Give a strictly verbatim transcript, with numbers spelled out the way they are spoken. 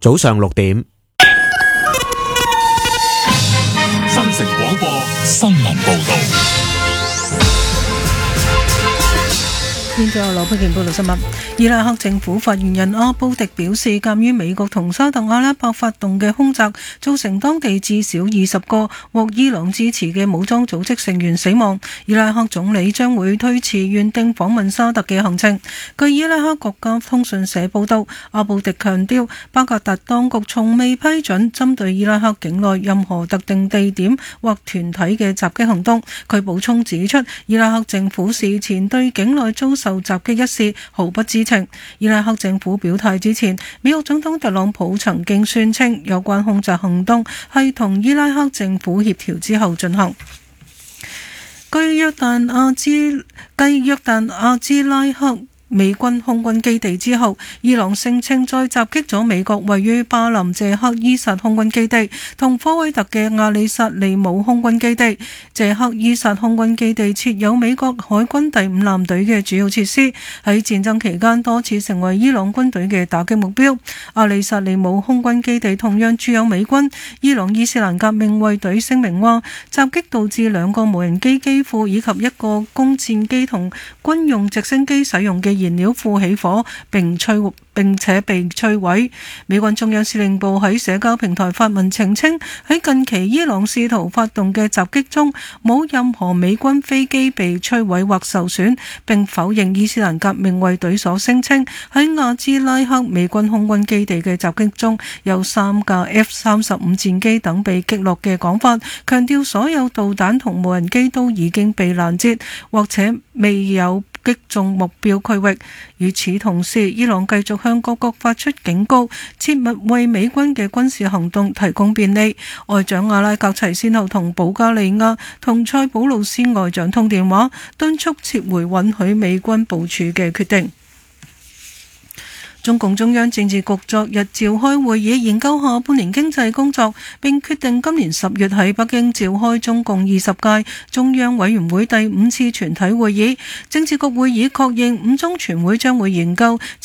早上六點， 新城廣播新聞報道。 現在由羅佩健報道新聞。伊拉克政府發言人阿布迪表示，鑑於美國同沙特阿拉伯發動嘅空襲，造成當地至少二十個獲伊朗支持嘅武裝組織成員死亡，伊拉克總理將會推遲原定訪問沙特嘅行程。據伊拉克國家通訊社報道，阿布迪強調，巴格達當局從未批准針對伊拉克境內任何特定地點或團體嘅襲擊行動。佢補充指出，伊拉克政府事前對境內遭受襲擊一事毫不知情。伊拉克政府表態之前，美國總統特朗普曾經宣稱有關空襲行動係同伊拉克政府協調之後進行。據約旦阿茲繼約旦阿茲拉克美軍空軍基地之後，伊朗聲稱再襲擊咗美國位於巴林謝克伊薩空軍基地同科威特嘅阿里薩利姆空軍基地。謝克伊薩空軍基地設有美國海軍第五艦隊嘅主要設施，喺戰爭期間多次成為伊朗軍隊嘅打擊目標。阿里薩利姆空軍基地同樣駐有美軍。伊朗伊斯蘭革命衛隊聲明話，襲擊導致兩個無人機機庫以及一個供戰機同軍用直升機使用嘅燃料庫起火並摧並且被摧毀。美軍中央司令部喺社交平台發文澄清，喺近期伊朗試圖發動嘅襲擊中，冇任何美軍飛機被摧毀或受損，並否認伊斯蘭革命衛隊所聲稱喺亞茲拉克美軍空軍基地嘅襲擊中有三架 F 三十五戰機等被擊落嘅講法，強調所有導彈同無人機都已經被攔截，或者未有擊中目標區域。與此同時，伊朗繼續向各國發出警告，切勿為美軍嘅軍事行動提供便利。外長阿拉格齊先後同保加利亞同塞浦路斯外長通電話，敦促撤回允許美軍部署嘅決定。中共中央政治局昨日召開會議，研究下半年經濟工作，並決定今年十月喺北京召開中共二十屆中央委員會第五次全體會議。政治局會議確認，五中全會將會研究